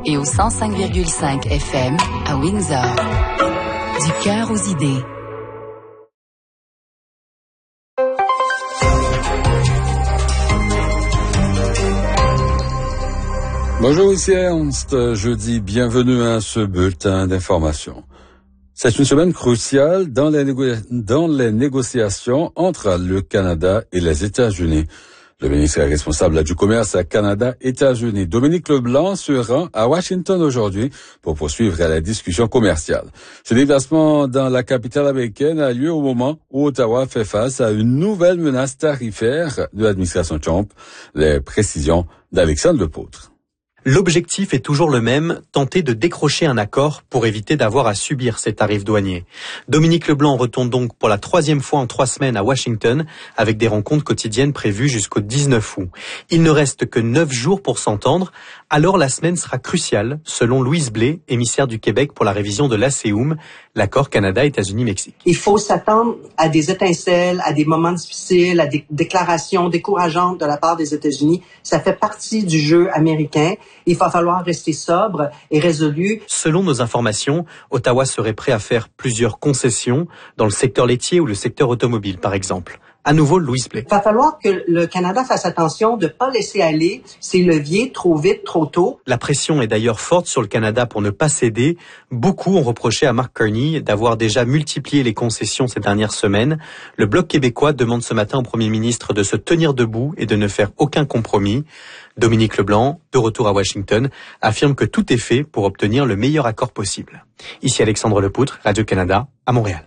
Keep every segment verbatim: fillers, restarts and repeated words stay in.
et au cent cinq virgule cinq F M à Windsor. Du cœur aux idées. Bonjour, ici Ernst. Jeudi, bienvenue à ce bulletin d'information. C'est une semaine cruciale dans les, négo- dans les négociations entre le Canada et les États-Unis. Le ministre responsable du commerce à Canada-États-Unis, Dominique Leblanc, se rend à Washington aujourd'hui pour poursuivre la discussion commerciale. Ce déplacement dans la capitale américaine a lieu au moment où Ottawa fait face à une nouvelle menace tarifaire de l'administration Trump. Les précisions d'Alexandre Lepôtre. L'objectif est toujours le même, tenter de décrocher un accord pour éviter d'avoir à subir ces tarifs douaniers. Dominique Leblanc retourne donc pour la troisième fois en trois semaines à Washington, avec des rencontres quotidiennes prévues jusqu'au dix-neuf août. Il ne reste que neuf jours pour s'entendre, alors la semaine sera cruciale, selon Louise Blais, émissaire du Québec pour la révision de l'A C E U M, l'accord Canada-États-Unis-Mexique. Il faut s'attendre à des étincelles, à des moments difficiles, à des déclarations décourageantes de la part des États-Unis. Ça fait partie du jeu américain. Il va falloir rester sobre et résolu. Selon nos informations, Ottawa serait prêt à faire plusieurs concessions dans le secteur laitier ou le secteur automobile, par exemple. À nouveau, Louise Blais. Il va falloir que le Canada fasse attention de ne pas laisser aller ses leviers trop vite, trop tôt. La pression est d'ailleurs forte sur le Canada pour ne pas céder. Beaucoup ont reproché à Mark Carney d'avoir déjà multiplié les concessions ces dernières semaines. Le Bloc québécois demande ce matin au Premier ministre de se tenir debout et de ne faire aucun compromis. Dominique Leblanc, de retour à Washington, affirme que tout est fait pour obtenir le meilleur accord possible. Ici Alexandre Lepoutre, Radio-Canada, à Montréal.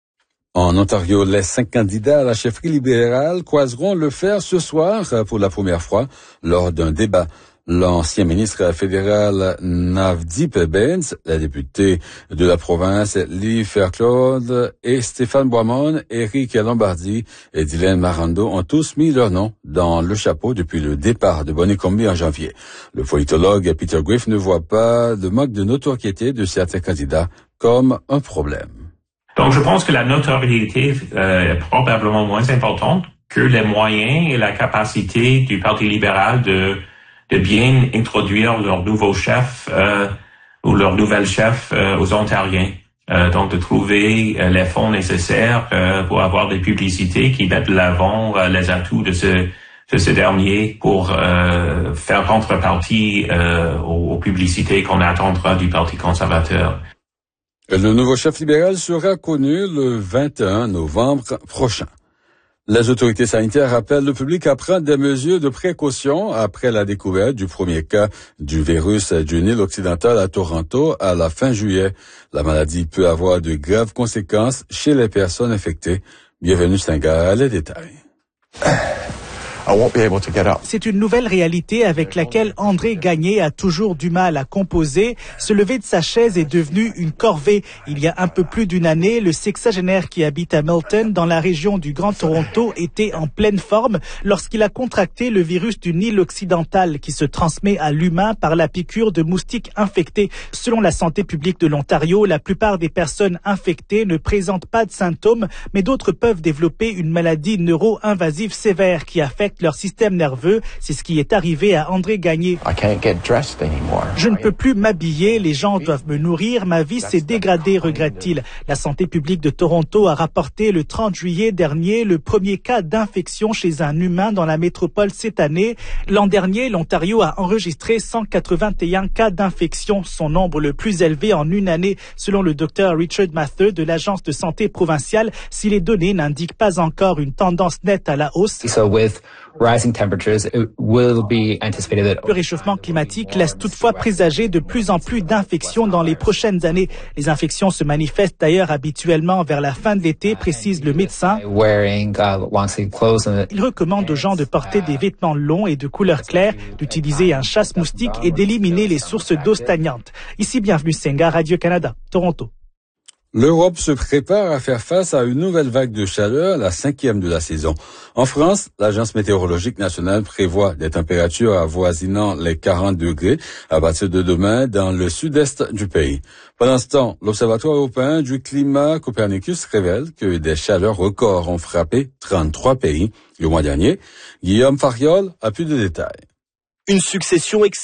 En Ontario, les cinq candidats à la chefferie libérale croiseront le fer ce soir pour la première fois lors d'un débat. L'ancien ministre fédéral Navdeep Bains, la députée de la province Lee Fairclough et Stéphane Boismond, Éric Lombardi et Dylan Marando ont tous mis leur nom dans le chapeau depuis le départ de Bonnet-Combie en janvier. Le politologue Peter Griff ne voit pas le manque de notoriété de certains candidats comme un problème. Donc, je pense que la notoriété euh, est probablement moins importante que les moyens et la capacité du Parti libéral de, de bien introduire leur nouveau chef euh, ou leur nouvel chef euh, aux Ontariens. Euh, donc, de trouver euh, les fonds nécessaires euh, pour avoir des publicités qui mettent de l'avant euh, les atouts de ce, de ce dernier pour euh, faire contrepartie euh, aux, aux publicités qu'on attendra du Parti conservateur. Le nouveau chef libéral sera connu le vingt et un novembre prochain. Les autorités sanitaires rappellent le public à prendre des mesures de précaution après la découverte du premier cas du virus du Nil occidental à Toronto à la fin juillet. La maladie peut avoir de graves conséquences chez les personnes infectées. Bienvenue Stinga, les détails. C'est une nouvelle réalité avec laquelle André Gagné a toujours du mal à composer. Se lever de sa chaise est devenu une corvée. Il y a un peu plus d'une année, le sexagénaire qui habite à Milton, dans la région du Grand Toronto, était en pleine forme lorsqu'il a contracté le virus du Nil occidental qui se transmet à l'humain par la piqûre de moustiques infectés. Selon la santé publique de l'Ontario, la plupart des personnes infectées ne présentent pas de symptômes, mais d'autres peuvent développer une maladie neuro-invasive sévère qui affecte leur système nerveux. C'est ce qui est arrivé à André Gagné. Je ne peux plus m'habiller, les gens doivent me nourrir, ma vie s'est dégradée, regrette-t-il. La santé publique de Toronto a rapporté le trente juillet dernier le premier cas d'infection chez un humain dans la métropole cette année. L'an dernier, l'Ontario a enregistré cent quatre-vingt-un cas d'infection, son nombre le plus élevé en une année, selon le docteur Richard Matheux de l'Agence de santé provinciale, si les données n'indiquent pas encore une tendance nette à la hausse. So with rising temperatures, it will be anticipated that... Le réchauffement climatique laisse toutefois présager de plus en plus d'infections dans les prochaines années. Les infections se manifestent d'ailleurs habituellement vers la fin de l'été, précise le médecin. Wearing, uh, long sleeve clothes and... Il recommande aux gens de porter des vêtements longs et de couleur claire, d'utiliser un chasse-moustique et d'éliminer les sources d'eau stagnantes. Ici, bienvenue Senga, Radio-Canada, Toronto. L'Europe se prépare à faire face à une nouvelle vague de chaleur, la cinquième de la saison. En France, l'Agence météorologique nationale prévoit des températures avoisinant les quarante degrés à partir de demain dans le sud-est du pays. Pendant ce temps, l'Observatoire européen du climat Copernicus révèle que des chaleurs records ont frappé trente-trois pays le mois dernier. Guillaume Fariol a plus de détails. Une succession